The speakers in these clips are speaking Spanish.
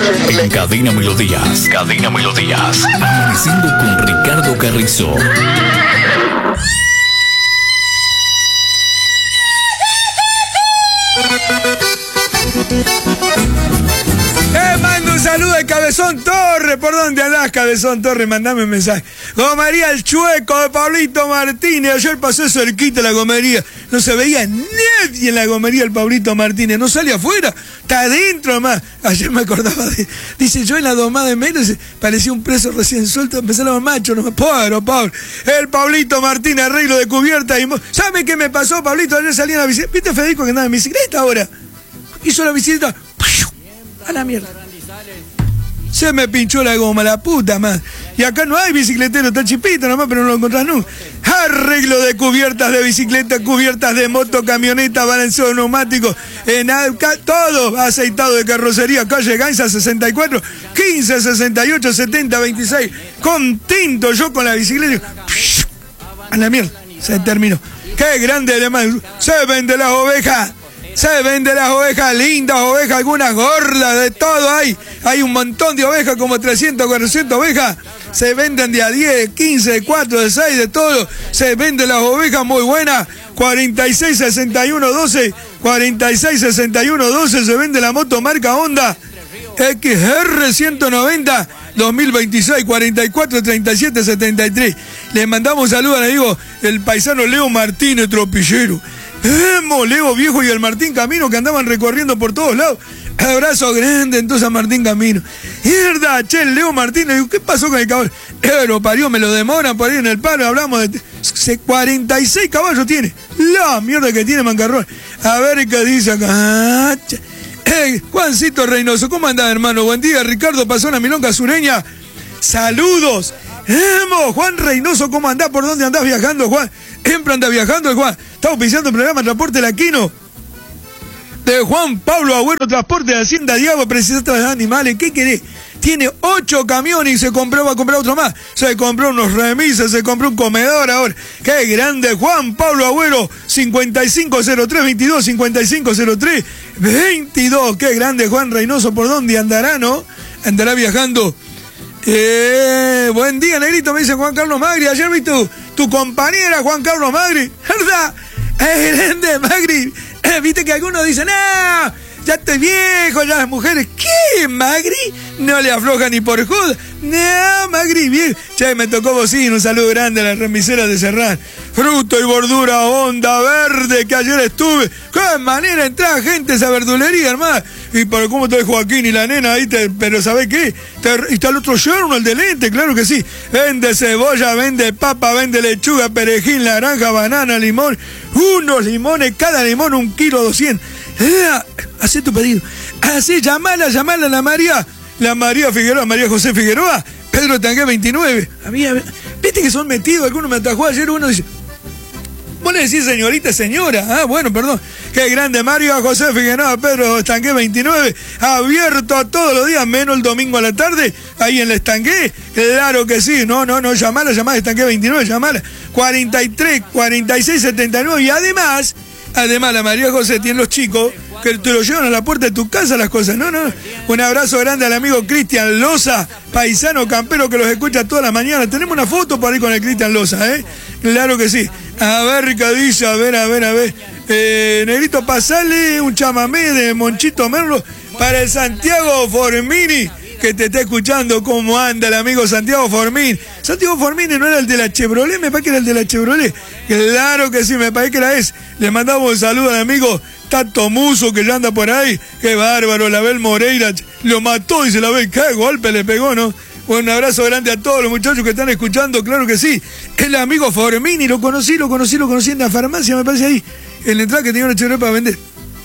En Cadena Melodías. Cadena Melodías. Amaneciendo con Ricardo Carrizo. Mando un saludo de Cabezón Torres. ¿Por dónde andás, Cabezón Torres? Mandame un mensaje. Gomería El Chueco de Pablito Martínez. Ayer pasé cerquita la gomería. No se veía nadie en la gomería del Pablito Martínez. No sale afuera. Está adentro nomás. Ayer me acordaba de... Dice, yo en la domada de menos parecía un preso recién suelto. Empecé a los machos. No, pobre. El Pablito Martínez, arreglo de cubierta. Y... ¿Sabe qué me pasó, Pablito? Ayer salí en la bicicleta. ¿Viste Federico que andaba en bicicleta ahora? Hizo la bicicleta. A la mierda. Se me pinchó la goma, la puta más. Y acá no hay bicicletero, está chipito nomás, pero no lo encontrás nunca. Arreglo de cubiertas de bicicleta, cubiertas de moto, camioneta, balanceo neumático, todo aceitado de carrocería. Calle Gainza 64, 15, 68, 70, 26. Contento yo con la bicicleta. A la mierda, se terminó. Qué grande además. Se vende las ovejas. Se venden las ovejas, lindas ovejas, algunas gordas, de todo hay. Hay un montón de ovejas, como 300, 400 ovejas. Se venden de a 10, 15, de 4, de 6, de todo. Se venden las ovejas muy buenas. 46, 61, 12. 46, 61, 12. Se vende la moto marca Honda XR 190 2026 44 37 73. Le mandamos un saludo al amigo el paisano Leo Martínez Tropillero. Leo Viejo y el Martín Camino, que andaban recorriendo por todos lados. Abrazo grande entonces a Martín Camino. Mierda, che, Leo Martínez, digo, ¿qué pasó con el caballo? Lo parió, me lo demoran por ahí en el palo, hablamos de... 46 caballos tiene. La mierda que tiene Mancarrón. A ver qué dice acá. Juancito Reynoso, ¿cómo andás, hermano? Buen día, Ricardo, pasó una milonga sureña. Saludos. Juan Reynoso, ¿cómo andás? ¿Por dónde andás viajando, Juan? Siempre anda viajando, Juan. Estamos pisando el programa Transporte Laquino de Juan Pablo Agüero, Transporte de Hacienda Diego, Presidente de Animales. ¿Qué querés? Tiene 8 camiones y va a comprar otro más. Se compró unos remises, se compró un comedor ahora. ¡Qué grande! Juan Pablo Agüero, 550322, 550322. ¡Qué grande, Juan Reynoso! ¿Por dónde andará, no? Andará viajando. Buen día, negrito, me dice Juan Carlos Magri. Ayer vi tu compañera, Juan Carlos Magri. ¿Verdad? Grande, Magri. Viste que algunos dicen, ¡ah! Ya estoy viejo, ya las mujeres. ¿Qué, Magri? No le afloja ni por joda. No, Magri, bien. Che, me tocó bocina, un saludo grande a las remiseras de Serrán. Fruto y bordura, Onda Verde, que ayer estuve. ¡Qué manera entraba gente a esa verdulería, hermano! Y por cómo está el Joaquín y la nena ahí, pero ¿sabés qué? Y está el otro yerno, el de lente, claro que sí. Vende cebolla, vende papa, vende lechuga, perejil, naranja, banana, limón. Unos limones, cada limón 1 kilo 200. Hacé tu pedido. Así, llamala a la María. La María Figueroa, María José Figueroa, Pedro Tangué 29. Viste que son metidos, algunos me atajó ayer, uno dice... Vos le decís señorita, señora. Ah, bueno, perdón. Qué grande, Mario José Figueroa, Pedro Estanqué 29. Abierto todos los días, menos el domingo a la tarde. Ahí en el Estanqué. Claro que sí. No, llamala, Estanqué 29, llamala. 43, 46, 79. Y además, la María José tiene los chicos que te lo llevan a la puerta de tu casa las cosas. No. Un abrazo grande al amigo Cristian Loza, paisano campero que los escucha todas las mañanas. Tenemos una foto por ahí con el Cristian Loza, ¿eh? Claro que sí. A ver qué dice, a ver. Negrito, pasale un chamamé de Monchito Merlo para el Santiago Formini, que te está escuchando. ¿Cómo anda el amigo Santiago Formini? Santiago Formini no era el de la Chevrolet, me parece que era el de la Chevrolet. Claro que sí, me parece que era ese. Le mandamos un saludo al amigo Tato Muso, que ya anda por ahí. Qué bárbaro, la Abel Moreira lo mató, dice la Abel, qué golpe le pegó, ¿no? Un abrazo grande a todos los muchachos que están escuchando, claro que sí. El amigo Formini, lo conocí en la farmacia, me parece ahí, en la entrada que tenía una Chevrolet para vender.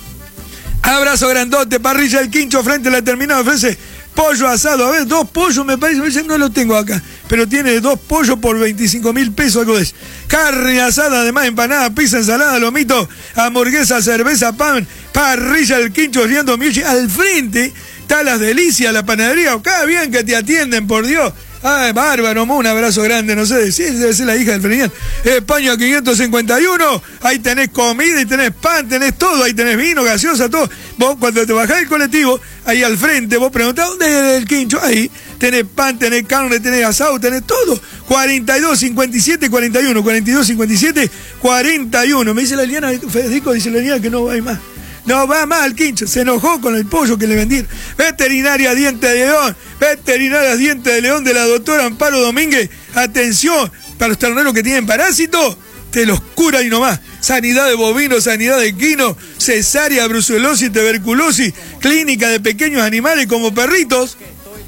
Abrazo grandote, parrilla El Quincho frente a la terminal, ofrece pollo asado. A ver, 2 pollos me parece, no lo tengo acá, pero tiene 2 pollos por 25.000 pesos, algo de eso. Carne asada, además empanada, pizza, ensalada, lomito, hamburguesa, cerveza, pan, parrilla El Quincho, riendo Miuchi. Al frente está Las Delicias, la panadería. Acá bien que te atienden, por Dios. Ay, bárbaro, un abrazo grande, no sé, sí, debe ser la hija del Ferdinand. España 551, ahí tenés comida y tenés pan, tenés todo, ahí tenés vino, gaseosa, todo. Vos cuando te bajás del colectivo, ahí al frente, vos preguntás, ¿dónde es el quincho? Ahí tenés pan, tenés carne, tenés asado, tenés todo. 42, 57, 41, 42, 57, 41. Me dice la Liliana, Federico, dice la Liliana que no va a ir más. No va más al quincho, se enojó con el pollo que le vendieron. Veterinaria Diente de León, Veterinaria Diente de León de la doctora Amparo Domínguez. Atención, para los terneros que tienen parásitos, te los cura y nomás. Sanidad de bovino, sanidad de equino, cesárea, brucelosis, tuberculosis, clínica de pequeños animales como perritos,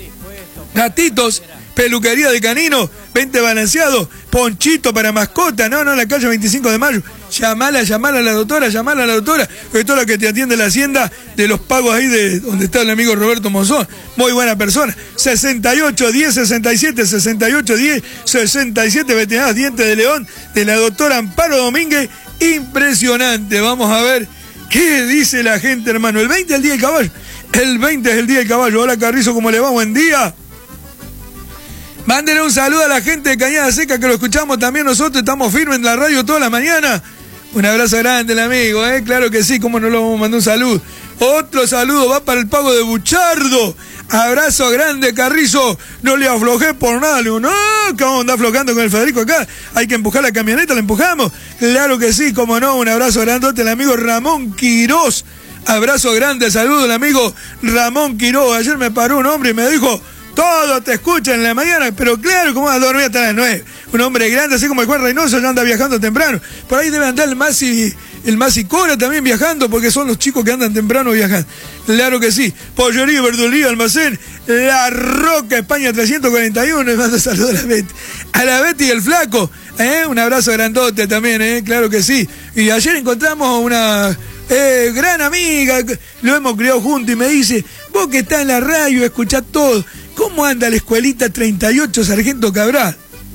gatitos, peluquería de caninos, 20 balanceados, ponchito para mascota, no, la calle 25 de mayo. Llamala a la doctora, que es toda la que te atiende la hacienda de los pagos ahí de donde está el amigo Roberto Monzón. Muy buena persona. 68 10 67, 68 10 67, Veterinaria Diente de León, de la doctora Amparo Domínguez. Impresionante. Vamos a ver qué dice la gente, hermano. El 20 es el día del caballo. El 20 es el día del caballo. Hola, Carrizo, ¿cómo le va? Buen día. Mándenle un saludo a la gente de Cañada Seca, que lo escuchamos también nosotros, estamos firmes en la radio toda la mañana. Un abrazo grande, el amigo, claro que sí, cómo no lo vamos a mandar un saludo. Otro saludo va para el Pago de Buchardo. Abrazo grande, Carrizo. No le aflojé por nada. Le digo, no, que vamos a andar aflojando con el Federico acá. Hay que empujar la camioneta, la empujamos. Claro que sí, cómo no. Un abrazo grandote al amigo Ramón Quirós. Abrazo grande, saludo al amigo Ramón Quirós. Ayer me paró un hombre y me dijo, todo te escucha en la mañana, pero claro, ¿cómo vas a dormir hasta las 9? Un hombre grande, así como el Juan Reynoso, ya anda viajando temprano. Por ahí debe andar el Masi Cora también viajando, porque son los chicos que andan temprano viajando. Claro que sí. Pollería, verdulería, almacén, La Roca, España 341. Les mando saludos a la Betty. A la Betty y el Flaco. Un abrazo grandote también, claro que sí. Y ayer encontramos una gran amiga, lo hemos criado juntos, y me dice, vos que estás en la radio, escuchás todo, ¿cómo anda la escuelita 38 Sargento Cabral?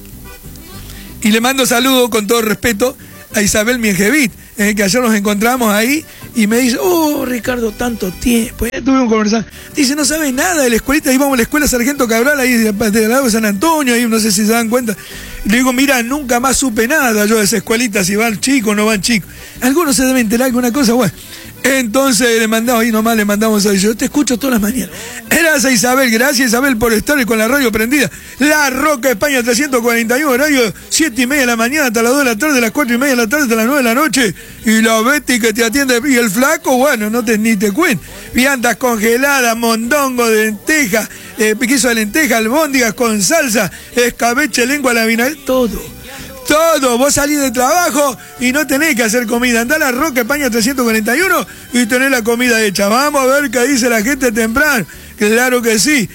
Y le mando saludos con todo respeto a Isabel Miengevit, que ayer nos encontramos ahí y me dice, Ricardo, tanto tiempo. Ya tuvimos conversar. Dice, no sabes nada de la escuelita, íbamos a la escuela Sargento Cabral ahí del lado de San Antonio, ahí no sé si se dan cuenta. Le digo, mira, nunca más supe nada yo de esa escuelita, si van chicos o no van chicos. Algunos se deben enterar de alguna cosa, bueno. Entonces le mandamos ahí nomás, le mandamos ahí. Yo te escucho todas las mañanas. Gracias, Isabel, por estar con la radio prendida. La Roca, España 341, horario 7:30 de la mañana hasta las 2 de la tarde, las 4:30 de la tarde hasta las 9 de la noche. Y la Betty que te atiende, y el Flaco, bueno, ni te cuento. Viandas congeladas, mondongo de lenteja, queso de lenteja, albóndigas con salsa, escabeche, lengua a la vinagre, todo. Vos salís de trabajo y no tenés que hacer comida. Andá a La Roca, España 341 y tenés la comida hecha. Vamos a ver qué dice la gente temprano. Claro que sí.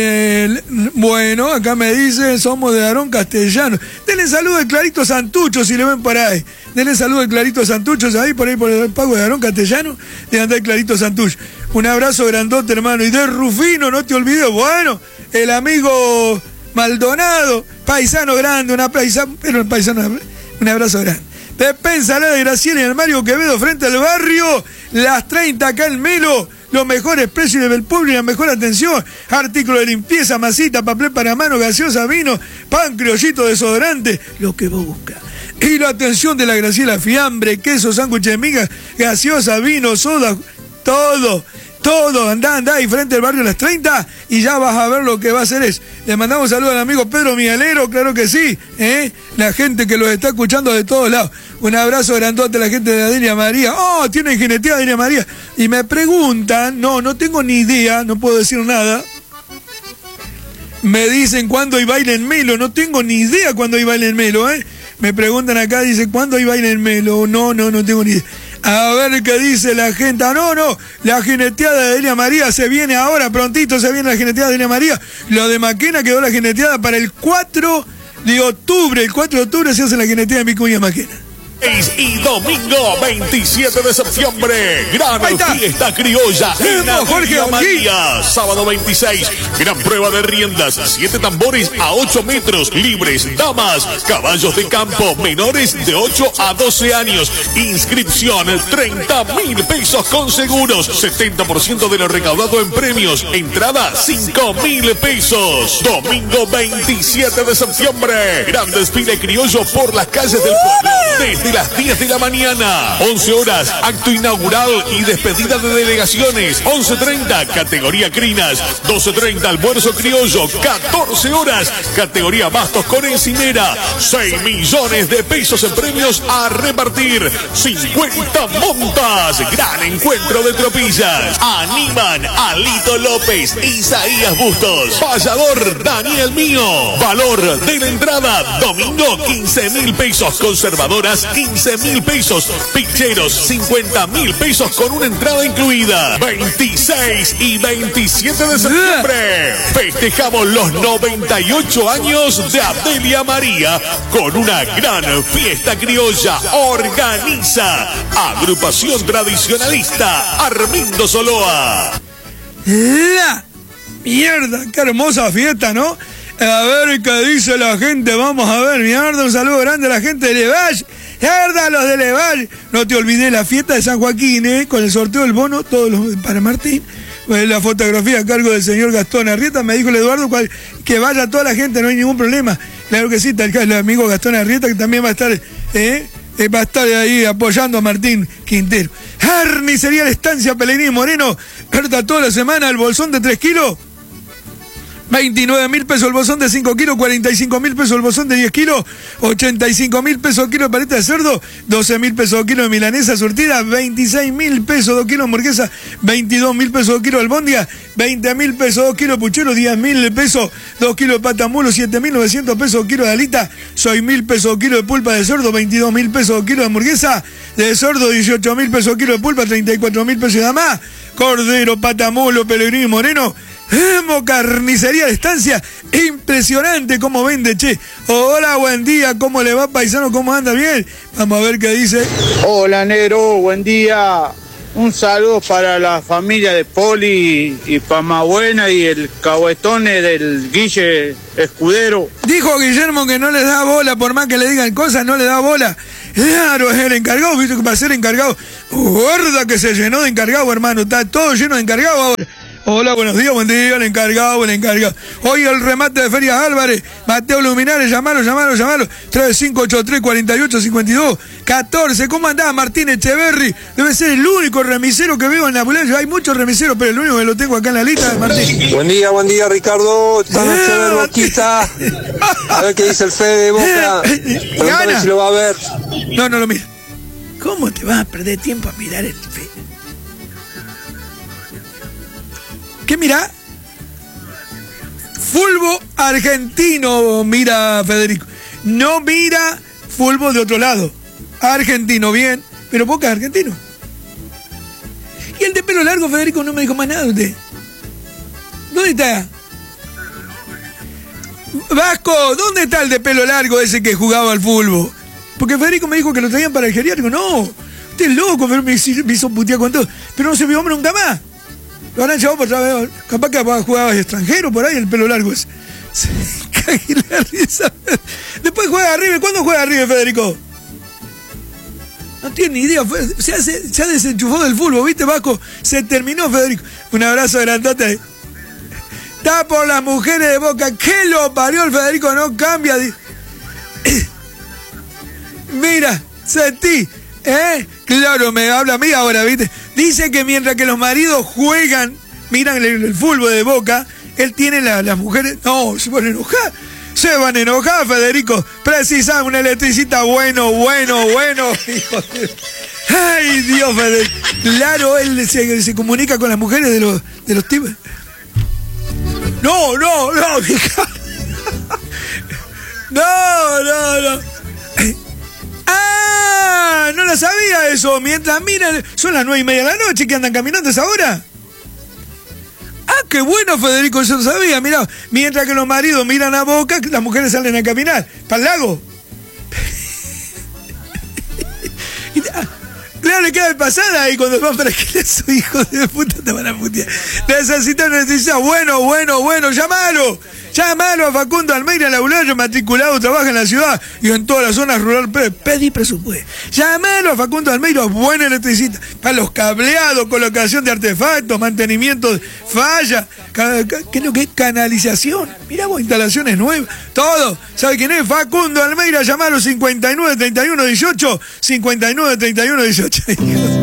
Bueno, acá me dicen, somos de Aarón Castellano. Denle saludo a Clarito Santucho si le ven por ahí. Denle saludo a Clarito Santucho, ahí por el Pago de Aarón Castellano, de andar Clarito Santucho. Un abrazo grandote, hermano. Y de Rufino, no te olvides, bueno, el amigo Maldonado, paisano grande, un abrazo grande. Despensa de Graciela y el Mario Quevedo frente al barrio Las 30 acá en Melo. Los mejores precios del pueblo y la mejor atención. Artículos de limpieza, masita, papel para mano, gaseosa, vino, pan, criollito, desodorante, lo que vos buscas. Y la atención de la Graciela, fiambre, queso, sándwich de migas, gaseosa, vino, soda, todo, andá ahí frente al barrio Las 30 y ya vas a ver lo que va a hacer eso. Le mandamos saludos al amigo Pedro Mialero, claro que sí, la gente que los está escuchando de todos lados. Un abrazo grandote a la gente de Adelia María. Tienen jineteada Adelia María. Y me preguntan, no tengo ni idea, no puedo decir nada. Me dicen cuándo hay baile en Melo, no tengo ni idea cuándo hay baile en Melo, Me preguntan acá, dice, ¿cuándo hay baile en Melo? No tengo ni idea. A ver qué dice la gente. La jineteada de Adelia María se viene ahora, prontito se viene la jineteada de Adelia María. Lo de Maquena quedó la jineteada para el 4 de octubre. El 4 de octubre se hace la jineteada de mi cuña Maquena. Y domingo 27 de septiembre, gran fiesta criolla en Adelia María. Sábado 26, gran prueba de riendas, 7 tambores a 8 metros, libres, damas, caballos de campo, menores de 8 a 12 años. Inscripción 30.000 pesos con seguros, 70% de lo recaudado en premios. Entrada 5.000 pesos. Domingo 27 de septiembre, gran desfile criollo por las calles del pueblo. Desde las 10 de la mañana, 11 horas, acto inaugural y despedida de delegaciones. 11:30, categoría crinas. 12:30, almuerzo criollo. 14 horas, categoría bastos con encimera. 6 millones de pesos en premios a repartir. 50 montas. Gran encuentro de tropillas. Animan Alito López, Isaías Bustos, payador Daniel Mío. Valor de la entrada, domingo 15.000 pesos. Conservadoras 15.000 pesos. Picheros 50.000 pesos con una entrada incluida. 26 y 27 de septiembre festejamos los 98 años de Adelia María con una gran fiesta criolla. Organiza Agrupación Tradicionalista Armindo Soloa. La mierda, qué hermosa fiesta, ¿no? A ver qué dice la gente, vamos a ver, mierda, un saludo grande a la gente de Levalle. Mierda, los de Levalle. No te olvides la fiesta de San Joaquín, con el sorteo del bono, todos los para Martín. La fotografía a cargo del señor Gastón Arrieta. Me dijo el Eduardo que vaya toda la gente, no hay ningún problema. Claro que sí, está el amigo Gastón Arrieta, que también va a estar ahí apoyando a Martín Quintero. Carnicería La Estancia, Pellegrini Moreno. Carta toda la semana, el bolsón de 3 kilos. 29.000 pesos el bolsón de 5 kilos, 45.000 pesos el bolsón de 10 kilos, 85.000 pesos kilo de paleta de cerdo, 12.000 pesos kilo de milanesa surtida, 26.000 pesos 2 kilos de hamburguesa, 22.000 pesos 2 kilos de albóndiga, 20.000 pesos 2 kilos de puchero, 10.000 pesos 2 kilos de patamulo, 7.900 pesos 2 kilos de alita, 6.000 pesos 2 kilos de pulpa de cerdo, 22.000 pesos 2 kilos de hamburguesa de cerdo, 18.000 pesos 2 kilos de pulpa, 34.000 pesos de más, cordero, patamulo, Pellegrini Moreno. Carnicería La Estancia, impresionante cómo vende, che. Hola, buen día, ¿cómo le va, paisano? ¿Cómo anda? ¿Bien? Vamos a ver qué dice. Hola, negro, buen día. Un saludo para la familia de Poli y Pamabuena y el cahuetone del Guille Escudero. Dijo Guillermo que no le da bola, por más que le digan cosas, no le da bola. Claro, es el encargado, viste que para ser encargado, gorda que se llenó de encargado, hermano, está todo lleno de encargado ahora. Hola, buenos días, buen día, el encargado. Hoy el remate de Ferias Álvarez, Mateo Luminares, llamalo. 3583-4852, 14. ¿Cómo andás, Martín Echeverry? Debe ser el único remisero que veo en la ambulancia. Hay muchos remiseros, pero el único que lo tengo acá en la lista es Martín. Buen día, Ricardo. Esta noche a ver Boquita. A ver qué dice el Fede de Boca. Pregúntame si lo va a ver. No lo mira. ¿Cómo te vas a perder tiempo a mirar el Fede? ¿Qué mira? Fulbo argentino, mira Federico. No mira fulbo de otro lado. Argentino, bien. Pero Boca es argentino. Y el de pelo largo, Federico, no me dijo más nada de usted. ¿Dónde está? Vasco, ¿dónde está el de pelo largo ese que jugaba al fulbo? Porque Federico me dijo que lo traían para el geriátrico. No, usted es loco, pero me hizo putear con todo. Pero no se vio hombre nunca más. Lo han echado por otra vez. Capaz que jugaba extranjero por ahí, el pelo largo ese. Se cae la risa. Después juega arriba. ¿Cuándo juega arriba, Federico? No tiene ni idea. Se ha desenchufado del fútbol, ¿viste, Vasco? Se terminó, Federico. Un abrazo grandote. Está por las mujeres de Boca. ¿Qué lo parió el Federico? No cambia. Mira, sentí. Claro, me habla a mí ahora, ¿viste? Dice que mientras que los maridos juegan, miran el fútbol de Boca, él tiene las mujeres... No, se van a enojar. Se van a enojar, Federico. Precisamos un electricista bueno. Hijo de... Ay, Dios, Federico. Claro, él se comunica con las mujeres de los tipos. No, hija. No. ¡Ah! No la sabía eso. Mientras miran, son las 9:30 de la noche que andan caminando a esa hora. ¡Ah, qué bueno, Federico! Yo no sabía, mirá. Mientras que los maridos miran a Boca, las mujeres salen a caminar. ¿Para el lago? Claro, le queda de pasada ahí cuando van para que su hijo de puta te van a putear. Necesita, bueno, llámalo a Facundo Almeida, laburario, matriculado, trabaja en la ciudad y en todas las zonas rurales. Pedí presupuesto. Llámalo a Facundo Almeida, buen electricista, para los cableados, colocación de artefactos, mantenimiento de falla, ¿qué es lo que es? Canalización. Mirá vos, instalaciones nuevas, todo. ¿Sabe quién es? Facundo Almeida, llamalo 59 31 18, 59 31 18.